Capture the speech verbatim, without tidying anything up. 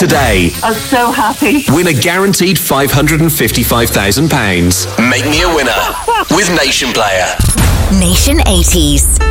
today. I'm so happy. Win a guaranteed five hundred fifty-five thousand pounds. Make me a winner with Nation Player. Nation eighties.